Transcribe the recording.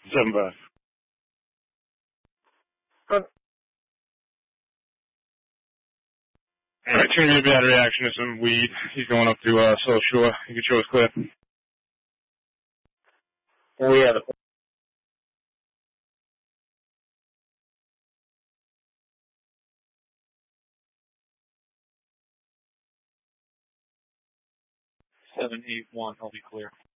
7-5. Alright, turning to a bad reaction to some weed. He's going up to South Shore. You can show us clear. Oh, yeah, the 781, I'll be clear.